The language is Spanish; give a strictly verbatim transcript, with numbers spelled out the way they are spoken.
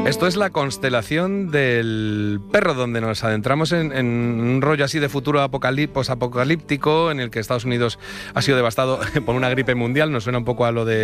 Esto es la constelación del perro, donde nos adentramos en, en un rollo así de futuro apocalí- posapocalíptico, en el que Estados Unidos ha sido devastado por una gripe mundial. Nos suena un poco a lo de